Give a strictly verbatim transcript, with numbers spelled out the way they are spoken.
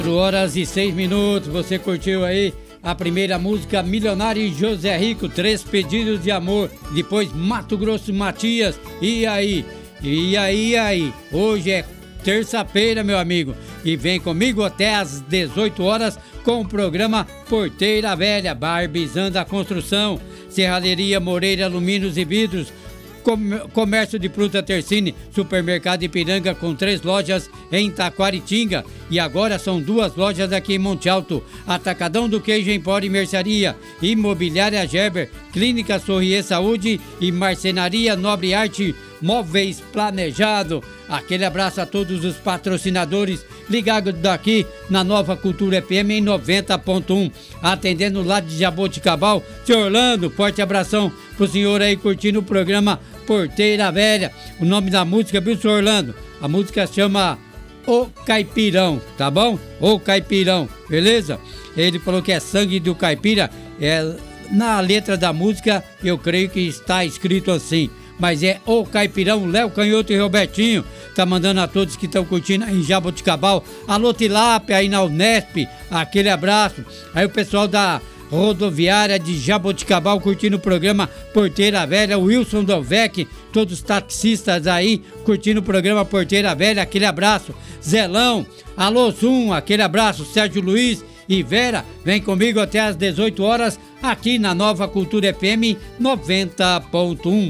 quatro horas e seis minutos, você curtiu aí a primeira música Milionário e José Rico, Três Pedidos de Amor, depois Mato Grosso Matias, e aí, e aí, e aí, hoje é terça-feira, meu amigo, e vem comigo até às dezoito horas com o programa Porteira Velha, Barbizando a Construção, Serralheria Moreira Alumínios e Vidros, Comércio de Fruta Tercine, Supermercado Ipiranga com três lojas em Taquaritinga e agora são duas lojas aqui em Monte Alto. Atacadão do Queijo Empório e Mercearia, Imobiliária Gerber, Clínica Sorrier Saúde e Marcenaria Nobre Arte Móveis Planejado. Aquele abraço a todos os patrocinadores ligados daqui na Nova Cultura F M em noventa ponto um, atendendo lá de Jaboticabal. Seu Orlando, forte abração pro senhor aí curtindo o programa Porteira Velha. O nome da música, viu, senhor Orlando? A música chama O Caipirão, tá bom? O Caipirão, beleza? Ele falou que é sangue do caipira. É, na letra da música eu creio que está escrito assim, mas é O Caipirão. Léo Canhoto e Robertinho tá mandando a todos que estão curtindo aí em Jaboticabal. Alô Tilápia aí na Unesp, aquele abraço. Aí o pessoal da rodoviária de Jaboticabal curtindo o programa Porteira Velha, o Wilson Dovec, todos os taxistas aí curtindo o programa Porteira Velha, aquele abraço. Zelão, alô Zum, aquele abraço. Sérgio Luiz e Vera, vem comigo até às dezoito horas aqui na Nova Cultura F M noventa ponto um.